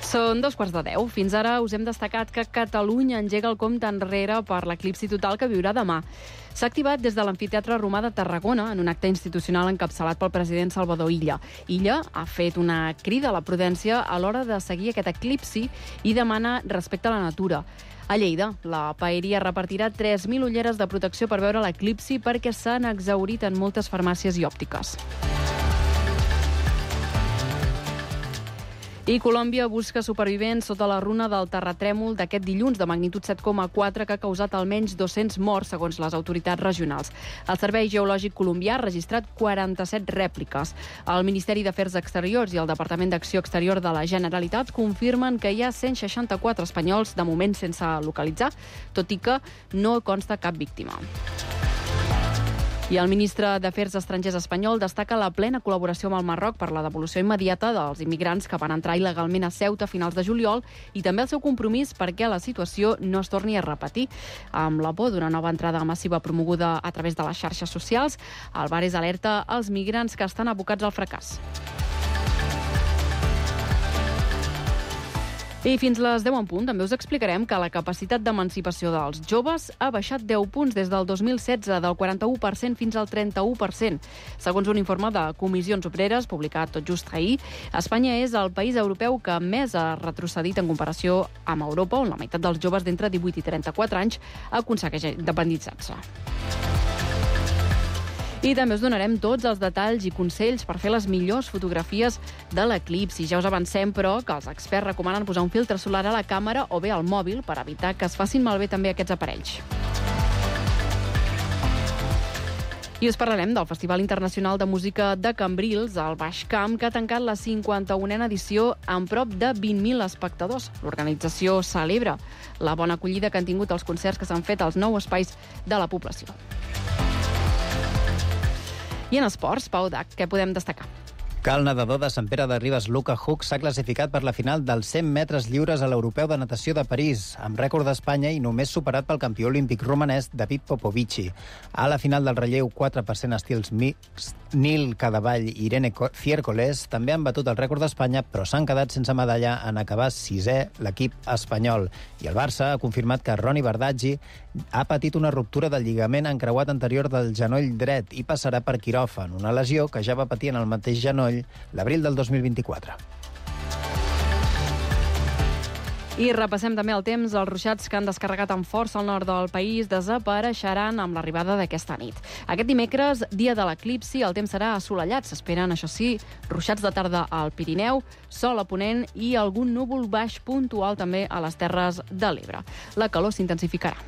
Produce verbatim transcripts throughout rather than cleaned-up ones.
Són dos quarts de deu. Fins ara us hem destacat que Catalunya engega el compte enrere per l'eclipsi total que viurà demà. S'ha activat des de l'Amfiteatre Romà de Tarragona en un acte institucional encapçalat pel president Salvador Illa. Illa ha fet una crida a la prudència a l'hora de seguir aquest eclipsi i demana respecte a la natura. A Lleida, la paeria repartirà tres mil ulleres de protecció per veure l'eclipsi perquè s'han exhaurit en moltes farmàcies i òptiques. I Colòmbia busca supervivents sota la runa del terratrèmol d'aquest dilluns de magnitud set coma quatre que ha causat almenys dos-cents morts, segons les autoritats regionals. El Servei Geològic colombià ha registrat quaranta-set rèpliques. El Ministeri d'Afers Exteriors i el Departament d'Acció Exterior de la Generalitat confirmen que hi ha cent seixanta-quatre espanyols de moment sense localitzar, tot i que no consta cap víctima. I el ministre d'Afers Estrangers espanyol destaca la plena col·laboració amb el Marroc per la devolució immediata dels immigrants que van entrar il·legalment a Ceuta a finals de juliol i també el seu compromís perquè la situació no es torni a repetir. Amb la por d'una nova entrada massiva promoguda a través de les xarxes socials, Alvarez alerta als migrants que estan abocats al fracàs. I fins les deu en punt també us explicarem que la capacitat d'emancipació dels joves ha baixat deu punts des del dos mil setze, del quaranta-u per cent fins al trenta-u per cent. Segons un informe de Comissions Obreres, publicat tot just ahir, Espanya és el país europeu que més ha retrocedit en comparació amb Europa, on la meitat dels joves d'entre divuit i trenta-quatre anys aconsegueix independitzar-se. I també us donarem tots els detalls i consells per fer les millors fotografies de l'eclipsi. Ja us avancem, però, que els experts recomanen posar un filtre solar a la càmera o bé al mòbil per evitar que es facin malbé també aquests aparells. I us parlarem del Festival Internacional de Música de Cambrils, al Baix Camp, que ha tancat la cinquanta-unena edició amb prop de vint mil espectadors. L'organització celebra la bona acollida que han tingut els concerts que s'han fet als nou espais de la població. I en esports, Pau Dac, què podem destacar? Que el nedador de Sant Pere de Ribes, Luca Hug, s'ha classificat per la final dels cent metres lliures a l'Europeu de Natació de París, amb rècord d'Espanya i només superat pel campió olímpic romanès David Popovici. A la final del relleu quatre per cent estils mixts, Nil Cadavall i Irene Ciércoles també han batut el rècord d'Espanya, però s'han quedat sense medalla en acabar sisè l'equip espanyol. I el Barça ha confirmat que Roni Bardaggi ha patit una ruptura del lligament encreuat anterior del genoll dret i passarà per quiròfan, una lesió que ja va patir en el mateix genoll l'abril del dos mil vint-i-quatre. I repassem també el temps. Els ruixats que han descarregat amb força al nord del país desapareixeran amb l'arribada d'aquesta nit. Aquest dimecres, dia de l'eclipsi, el temps serà assolellat. S'esperen, això sí, ruixats de tarda al Pirineu, sol a Ponent i algun núvol baix puntual també a les Terres de l'Ebre. La calor s'intensificarà.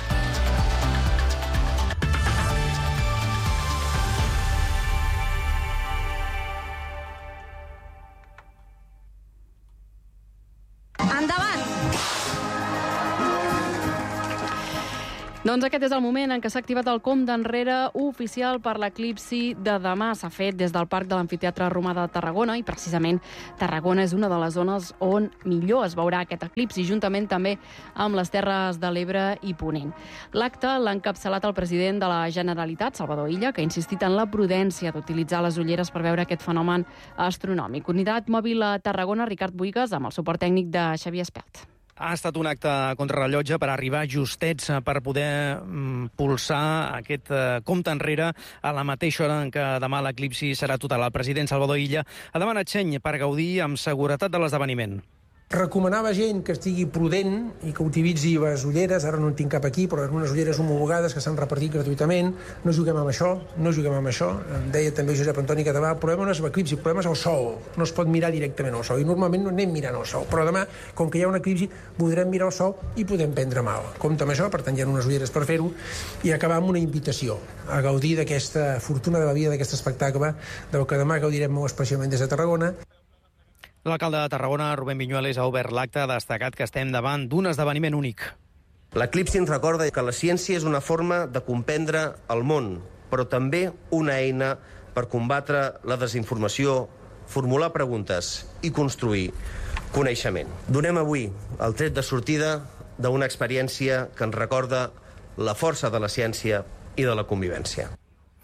Doncs aquest és el moment en què s'ha activat el compte enrere oficial per l'eclipsi de demà. S'ha fet des del Parc de l'Amfiteatre Romà de Tarragona i precisament Tarragona és una de les zones on millor es veurà aquest eclipsi, juntament també amb les Terres de l'Ebre i Ponent. L'acte l'ha encapçalat el president de la Generalitat, Salvador Illa, que ha insistit en la prudència d'utilitzar les ulleres per veure aquest fenomen astronòmic. Unitat mòbil a Tarragona, Ricard Buigas, amb el suport tècnic de Xavier Espelt. Ha estat un acte contrarrellotge per arribar justets per poder mm, pulsar aquest eh, compte enrere a la mateixa hora en què demà l'eclipsi serà total. El president Salvador Illa ha demanat seny per gaudir amb seguretat de l'esdeveniment. Recomanava gent que estigui prudent i que utilitzi les ulleres, ara no en tinc cap aquí, però unes ulleres homologades que s'han repartit gratuïtament. No juguem amb això, no juguem amb això. Em deia també Josep Antoni Català, el problema no és l'eclipsi, el problema és el sol. No es pot mirar directament al sol i normalment no anem mirant al sol. Però demà, com que hi ha un eclipsi, podrem mirar el sol i podem prendre mal. Compte amb això, per tant hi ha unes ulleres per fer-ho i acabar amb una invitació a gaudir d'aquesta fortuna de la vida, d'aquest espectacle, del que demà gaudirem molt especialment des de Tarragona. L'alcalde de Tarragona, Rubén Viñuales, ha obert l'acte, ha destacat que estem davant d'un esdeveniment únic. L'eclipsi ens recorda que la ciència és una forma de comprendre el món, però també una eina per combatre la desinformació, formular preguntes i construir coneixement. Donem avui el tret de sortida d'una experiència que ens recorda la força de la ciència i de la convivència.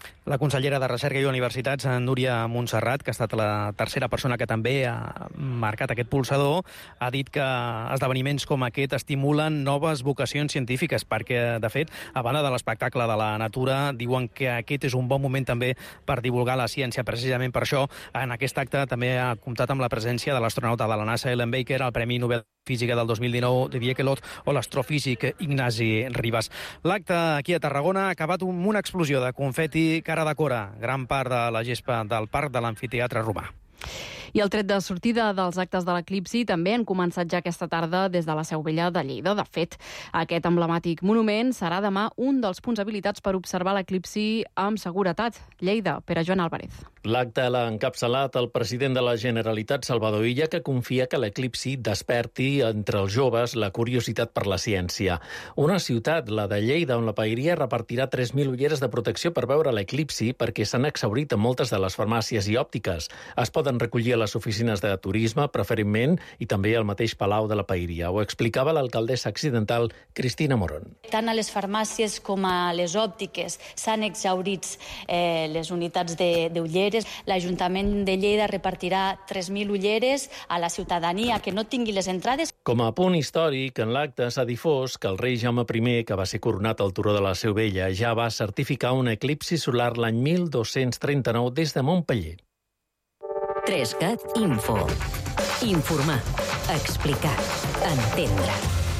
La consellera de Recerca i Universitats, Núria Montserrat, que ha estat la tercera persona que també ha marcat aquest pulsador, ha dit que esdeveniments com aquest estimulen noves vocacions científiques, perquè, de fet, a banda de l'espectacle de la natura, diuen que aquest és un bon moment també per divulgar la ciència. Precisament per això, en aquest acte també ha comptat amb la presència de l'astronauta de la NASA, Ellen Baker, el Premi Nobel de Física del dos mil dinou, de Viekelot, o l'astrofísic Ignasi Ribas. L'acte aquí a Tarragona ha acabat amb una explosió de confeti que ara decora gran part de la gespa del parc de l'amfiteatre romà. I el tret de sortida dels actes de l'eclipsi també han començat ja aquesta tarda des de la Seu Vella de Lleida. De fet, aquest emblemàtic monument serà demà un dels punts habilitats per observar l'eclipsi amb seguretat. Lleida, Pere Joan Álvarez. L'acte l'ha encapçalat el president de la Generalitat, Salvador Illa, que confia que l'eclipsi desperti entre els joves la curiositat per la ciència. Una ciutat, la de Lleida, on la paeria repartirà tres mil ulleres de protecció per veure l'eclipsi perquè s'han exhaurit a moltes de les farmàcies i òptiques. Es poden recollir a les oficines de turisme, preferentment, i també al mateix Palau de la Paeria. Ho explicava l'alcaldessa accidental Cristina Morón. Tant a les farmàcies com a les òptiques s'han exhaurit eh, les unitats d'ulleres. L'Ajuntament de Lleida repartirà tres mil ulleres a la ciutadania que no tingui les entrades. Com a punt històric, en l'acte s'ha difós que el rei Jaume primer, que va ser coronat al turó de la Seu Vella, ja va certificar un eclipsi solar l'any mil dos-cents trenta-nou des de Montpeller. Trescat Info. Informar, explicar, entendre.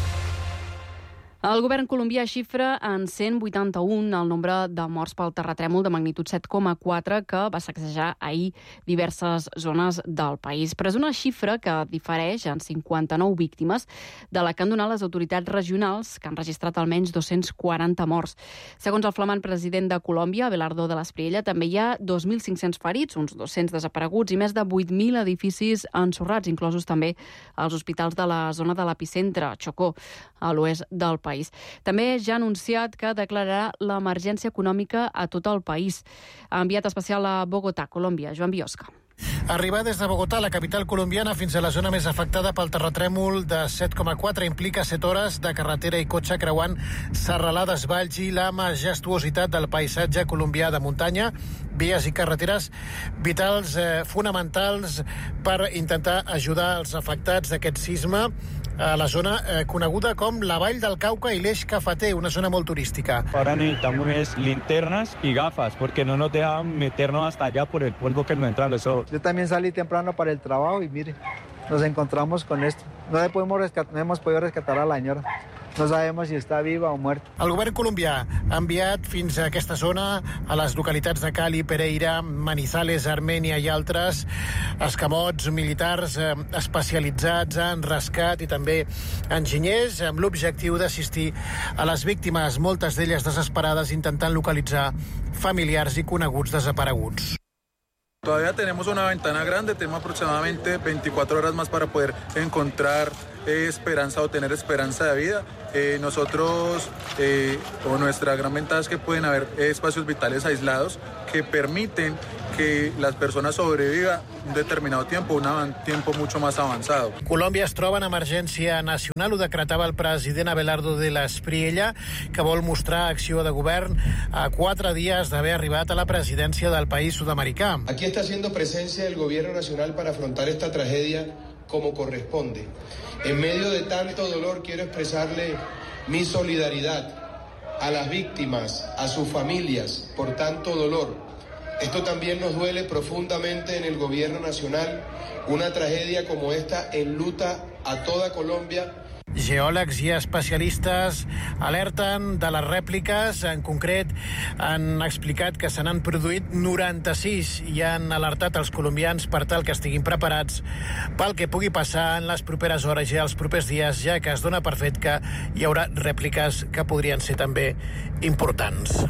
El govern colombià xifra en cent vuitanta-un el nombre de morts pel terratrèmol de magnitud set coma quatre que va sacsejar ahir diverses zones del país. Però és una xifra que difereix en cinquanta-nou víctimes de la que han donat les autoritats regionals, que han registrat almenys dos-cents quaranta morts. Segons el flamant president de Colòmbia, Abelardo de l'Espriella, també hi ha dos mil cinc-cents ferits, uns dos-cents desapareguts i més de vuit mil edificis ensorrats, inclosos també els hospitals de la zona de l'epicentre, Chocó, a l'oest del país. país. També ja ha anunciat que declararà l'emergència econòmica a tot el país. Ha enviat especial a Bogotà, Colòmbia. Joan Biosca. Arribar des de Bogotà, la capital colombiana, fins a la zona més afectada pel terratrèmol de set coma quatre implica set hores de carretera i cotxe creuant serralades, valls i la majestuositat del paisatge colombià de muntanya, vies i carreteres vitals eh, fonamentals per intentar ajudar els afectats d'aquest sisme a la zona eh, coneguda com la Vall del Cauca i l'Eix Cafeter, una zona molt turística. Ahora necesitamos linternas y gafas, porque no nos dejan meternos hasta allá por el polvo que nos entra a los ojos. Yo también salí temprano para el trabajo y mire, nos encontramos con esto. No le podemos rescatar, no hemos podido rescatar a la señora. No sabemos si està viva o muerta. El govern colombià ha enviat fins a aquesta zona, a les localitats de Cali, Pereira, Manizales, Armènia i altres, escamots militars eh, especialitzats en rescat i també enginyers, amb l'objectiu d'assistir a les víctimes, moltes d'elles desesperades, intentant localitzar familiars i coneguts desapareguts. Todavía tenemos una ventana grande, tenemos aproximadamente veinticuatro horas más para poder encontrar eh, esperanza o tener esperanza de vida. Eh, nosotros, eh, o nuestra gran ventaja es que pueden haber eh, espacios vitales aislados que permiten que las personas sobrevivan un determinado tiempo, un tiempo mucho más avanzado. Colòmbia es troba en emergència nacional, ho decretava el president Abelardo de l'Espriella, que vol mostrar acció de govern a quatre dies d'haver arribat a la presidència del país sud-americà. Aquí está haciendo presencia el gobierno nacional para afrontar esta tragedia como corresponde. En medio de tanto dolor quiero expresarle mi solidaridad a las víctimas, a sus familias, por tanto dolor. Esto también nos duele profundamente en el gobierno nacional. Una tragedia como esta enluta a toda Colombia. Geòlegs i especialistes alerten de les rèpliques. En concret, han explicat que se n'han produït noranta-sis i han alertat els colombians per tal que estiguin preparats pel que pugui passar en les properes hores i els propers dies, ja que es dona per fet que hi haurà rèpliques que podrien ser també importants.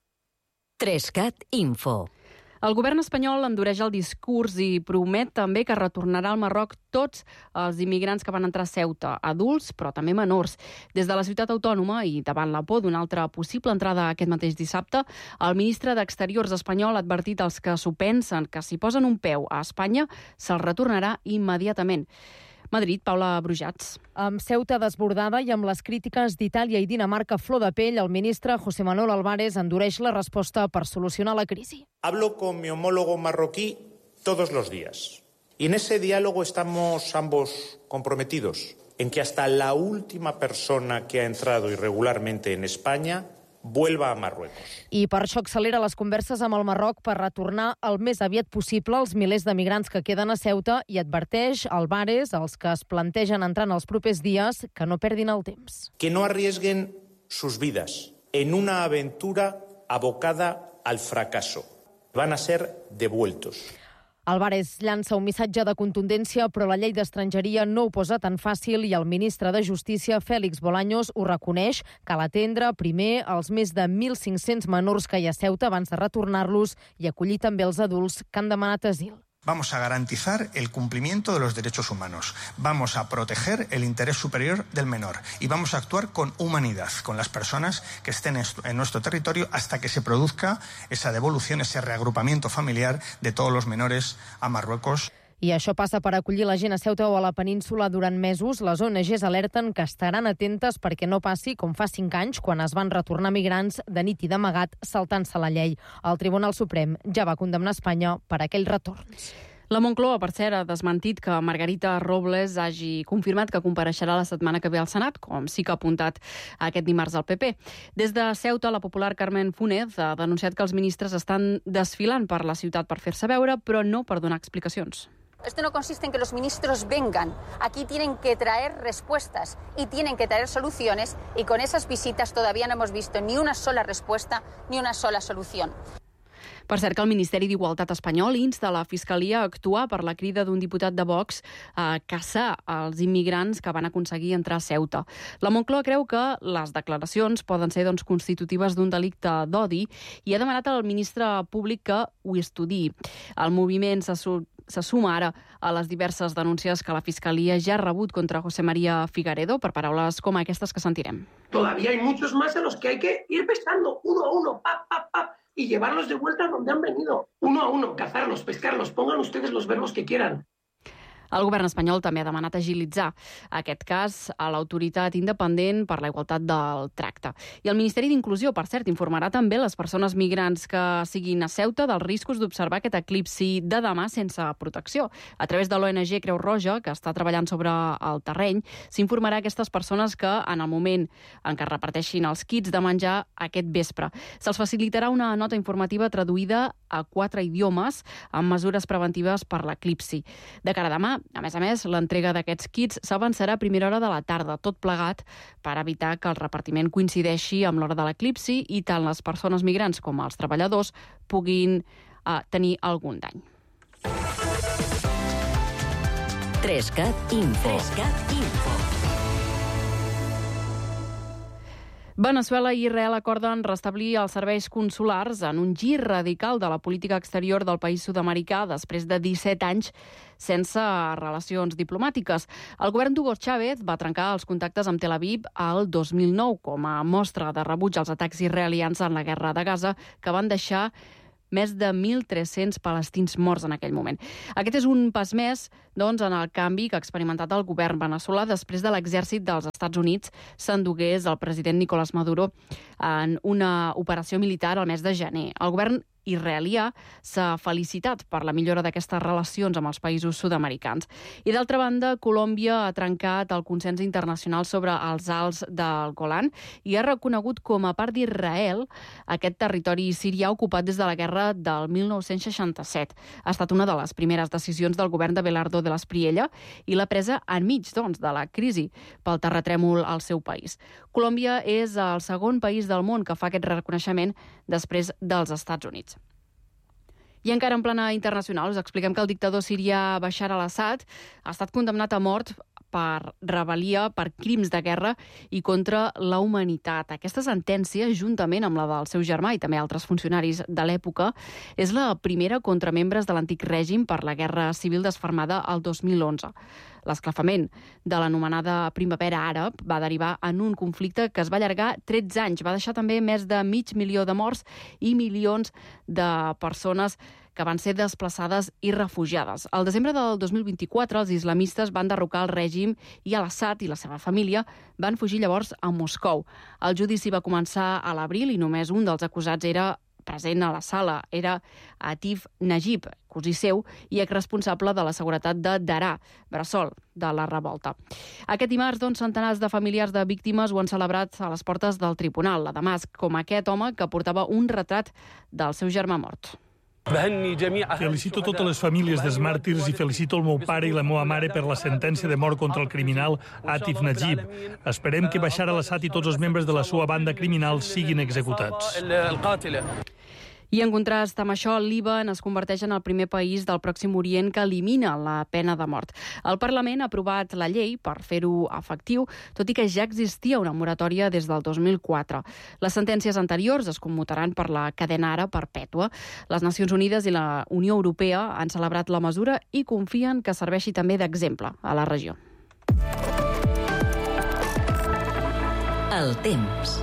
Trescat Info. El govern espanyol endureix el discurs i promet també que retornarà al Marroc tots els immigrants que van entrar a Ceuta, adults però també menors. Des de la ciutat autònoma i davant la por d'una altra possible entrada aquest mateix dissabte, el ministre d'Exteriors espanyol ha advertit als que s'ho pensen que si posen un peu a Espanya se'ls retornarà immediatament. Madrid, Paula Brujats. Amb Ceuta desbordada i amb les crítiques d'Itàlia i Dinamarca a flor de pell, el ministre José Manuel Álvarez endureix la resposta per solucionar la crisi. Hablo con mi homólogo marroquí todos los días. Y en ese diálogo estamos ambos comprometidos en que hasta la última persona que ha entrado irregularmente en España vuelva a Marruecos. I per això accelera les converses amb el Marroc per retornar el més aviat possible els milers de migrants que queden a Ceuta i adverteix Álvarez als que es plantegen entrar en els propers dies que no perdin el temps. Que no arriesguen sus vidas en una aventura abocada al fracaso. Van a ser devueltos. Álvarez llança un missatge de contundència, però la llei d'estrangeria no ho posa tan fàcil i el ministre de Justícia, Félix Bolaños, ho reconeix. Cal atendre primer els més de mil cinc-cents menors que hi ha a Ceuta abans de retornar-los i acollir també els adults que han demanat asil. Vamos a garantizar el cumplimiento de los derechos humanos. Vamos a proteger el interés superior del menor y vamos a actuar con humanidad con las personas que estén en nuestro territorio hasta que se produzca esa devolución, ese reagrupamiento familiar de todos los menores a Marruecos. I això passa per acollir la gent a Ceuta o a la península durant mesos. Les O N Ges alerten que estaran atentes perquè no passi com fa cinc anys, quan es van retornar migrants de nit i d'amagat saltant-se la llei. El Tribunal Suprem ja va condemnar Espanya per aquells retorns. La Moncloa, per cert, ha desmentit que Margarita Robles hagi confirmat que compareixerà la setmana que ve al Senat, com sí que ha apuntat aquest dimarts al P P. Des de Ceuta, la popular Carmen Funes ha denunciat que els ministres estan desfilant per la ciutat per fer-se veure, però no per donar explicacions. Esto no consiste en que los ministros vengan. Aquí tienen que traer respuestas y tienen que traer soluciones, y con esas visitas todavía no hemos visto ni una sola respuesta ni una sola solución. Per cert, que el Ministeri d'Igualtat espanyol insta la Fiscalia a actuar per la crida d'un diputat de Vox a caçar els immigrants que van aconseguir entrar a Ceuta. La Moncloa creu que les declaracions poden ser doncs, constitutives d'un delicte d'odi i ha demanat al ministre públic que ho estudiï. El moviment se, su se suma ara a les diverses denúncies que la Fiscalia ja ha rebut contra José María Figaredo per paraules com aquestes que sentirem. Todavía hay muchos más a los que hay que ir pescando uno a uno, pap, pap, pap, y llevarlos de vuelta donde han venido. Uno a uno, cazarlos, pescarlos, pongan ustedes los verbos que quieran. El govern espanyol també ha demanat agilitzar aquest cas a l'autoritat independent per la igualtat del tracte. I el Ministeri d'Inclusió, per cert, informarà també les persones migrants que siguin a Ceuta dels riscos d'observar aquest eclipsi de demà sense protecció. A través de l'O N G Creu Roja, que està treballant sobre el terreny, s'informarà a aquestes persones que, en el moment en què reparteixin els kits de menjar aquest vespre, se'ls facilitarà una nota informativa traduïda a quatre idiomes amb mesures preventives per l'eclipsi. De cara a demà, a més a més, l'entrega d'aquests kits s'avançarà a primera hora de la tarda, tot plegat per evitar que el repartiment coincideixi amb l'hora de l'eclipsi i tant les persones migrants com els treballadors puguin eh, tenir algun dany. Trescat Info. Trescat Info. Veneçuela i Israel acorden restablir els serveis consulars en un gir radical de la política exterior del país sud-americà després de disset anys sense relacions diplomàtiques. El govern d'Hugo Chávez va trencar els contactes amb Tel Aviv al dos mil nou com a mostra de rebuig als atacs israelians en la guerra de Gaza, que van deixar més de mil tres-cents palestins morts en aquell moment. Aquest és un pas més doncs, en el canvi que ha experimentat el govern veneçolà després de l'exèrcit dels Estats Units s'endugués el president Nicolás Maduro en una operació militar al mes de gener. El govern israelià s'ha felicitat per la millora d'aquestes relacions amb els països sud-americans. I d'altra banda, Colòmbia ha trencat el consens internacional sobre els alts del Golan i ha reconegut com a part d'Israel aquest territori sirià ocupat des de la guerra del mil nou-cents seixanta-set. Ha estat una de les primeres decisions del govern de Belardo de l'Espriella i la presa enmig doncs, de la crisi pel terratrèmol al seu país. Colòmbia és el segon país del món que fa aquest reconeixement després dels Estats Units. I encara en plana internacional us expliquem que el dictador sirià Bashar al-Assad ha estat condemnat a mort per rebel·lia, per crims de guerra i contra la humanitat. Aquesta sentència, juntament amb la del seu germà i també altres funcionaris de l'època, és la primera contra membres de l'antic règim per la guerra civil desfermada el dos mil onze. L'esclafament de l'anomenada Primavera Àrab va derivar en un conflicte que es va allargar tretze anys. Va deixar també més de mig milió de morts i milions de persones que van ser desplaçades i refugiades. Al desembre del dos mil vint-i-quatre, els islamistes van derrocar el règim i Al-Assad i la seva família van fugir llavors a Moscou. El judici va començar a l'abril i només un dels acusats era present a la sala. Era Atif Najib, cosí seu i exresponsable de la seguretat de Daraa, bressol de la revolta. Aquest dimarts, doncs, centenars de familiars de víctimes ho han celebrat a les portes del tribunal, a Damasc, com aquest home que portava un retrat del seu germà mort. Felicito totes les famílies dels màrtirs i felicito el meu pare i la meva mare per la sentència de mort contra el criminal Atif Najib. Esperem que Bashar al-Assad i tots els membres de la seva banda criminal siguin executats. I en contrast amb això, el Líban es converteix en el primer país del Pròxim Orient que elimina la pena de mort. El Parlament ha aprovat la llei per fer-ho efectiu, tot i que ja existia una moratòria des del dos mil quatre. Les sentències anteriors es commutaran per la cadena ara perpètua. Les Nacions Unides i la Unió Europea han celebrat la mesura i confien que serveixi també d'exemple a la regió. El temps.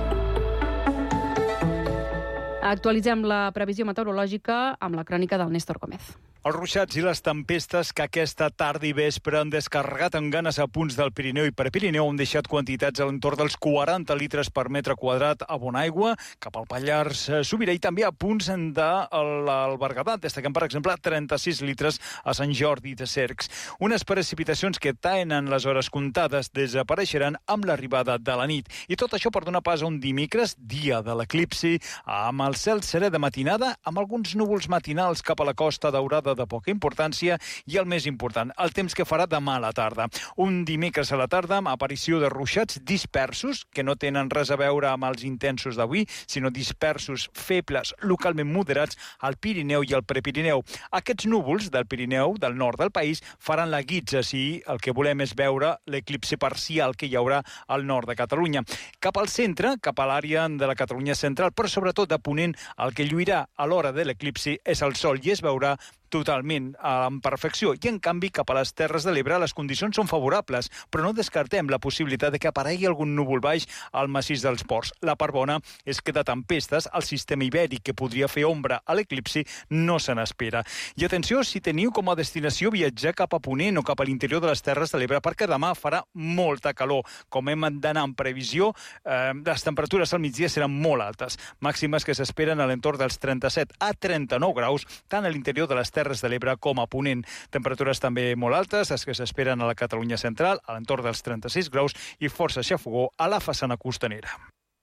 Actualitzem la previsió meteorològica amb la crònica del Néstor Gómez. Els ruixats i les tempestes que aquesta tarda i vespre han descarregat amb ganes a punts del Pirineu i Prepirineu han deixat quantitats a l'entorn dels quaranta litres per metre quadrat a Bonaigua, cap al Pallars Sobirà i també a punts del Berguedà. Destaquem, per exemple, trenta-sis litres a Sant Jordi de Cercs. Unes precipitacions que tenen les hores comptades desapareixeran amb l'arribada de la nit. I tot això per donar pas a un dimecres, dia de l'eclipsi, amb el cel serè de matinada, amb alguns núvols matinals cap a la Costa Daurada de poca importància i el més important, el temps que farà demà a la tarda. Un dimecres a la tarda amb aparició de ruixats dispersos, que no tenen res a veure amb els intensos d'avui, sinó dispersos, febles, localment moderats al Pirineu i al Prepirineu. Aquests núvols del Pirineu, del nord del país, faran la guitza si el que volem és veure l'eclipsi parcial que hi haurà al nord de Catalunya. Cap al centre, cap a l'àrea de la Catalunya central, però sobretot a ponent, el que lluirà a l'hora de l'eclipsi és el sol i es veurà totalment en perfecció. I, en canvi, cap a les Terres de l'Ebre les condicions són favorables, però no descartem la possibilitat de que aparegui algun núvol baix al massís dels Ports. La part bona és que de tempestes el sistema ibèric que podria fer ombra a l'eclipsi no se n'espera. I atenció si teniu com a destinació viatjar cap a ponent o cap a l'interior de les Terres de l'Ebre, perquè demà farà molta calor. Com hem d'anar en previsió, eh, les temperatures al migdia seran molt altes. Màximes que s'esperen a l'entorn dels trenta-set a trenta-nou graus, tant a l'interior de les Terres de l'Ebre com a ponent. Temperatures també molt altes, les que s'esperen a la Catalunya central, a l'entorn dels trenta-sis graus i força xafogó a la façana costanera.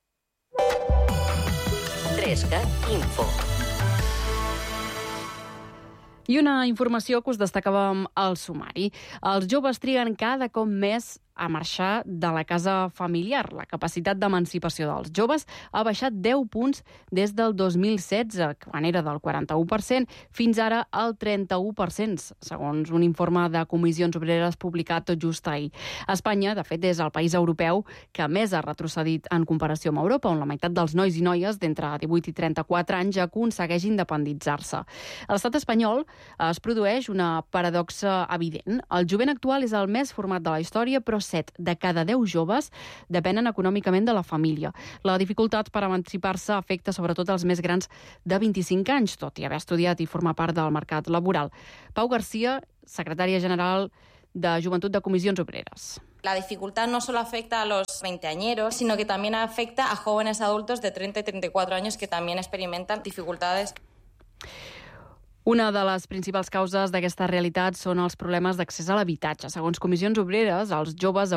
trescat Info. I una informació que us destacàvem al sumari. Els joves triguen cada cop més a marxar de la casa familiar. La capacitat d'emancipació dels joves ha baixat deu punts des del dos mil setze, quan era del quaranta-u per cent, fins ara al trenta-u per cent, segons un informe de Comissions Obreres publicat tot just ahir. Espanya, de fet, és el país europeu que més ha retrocedit en comparació amb Europa, on la meitat dels nois i noies d'entre divuit i trenta-quatre anys aconsegueix independitzar-se. A l'estat espanyol es produeix una paradoxa evident. El jovent actual és el més format de la història, però set de cada deu joves depenen econòmicament de la família. La dificultat per emancipar-se afecta sobretot els més grans de vint-i-cinc anys, tot i haver estudiat i formar part del mercat laboral. Pau García, secretària general de Joventut de Comissions Obreres. La dificultad no solo afecta a los veinteañeros, sino que también afecta a jóvenes adultos de treinta y treinta y cuatro años que también experimentan dificultades. Una de les principals causes d'aquesta realitat són els problemes d'accés a l'habitatge. Segons Comissions Obreres, els joves